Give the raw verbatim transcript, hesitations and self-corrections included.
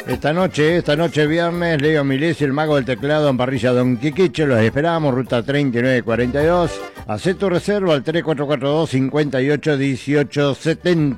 Esta noche, esta noche viernes, Leo Milesi, el mago del teclado en parrilla Don Quiquiche, los esperamos, ruta treinta y nueve cuarenta y dos. Hacé tu reserva al tres cuatro cuatro dos, cinco ocho, uno ocho siete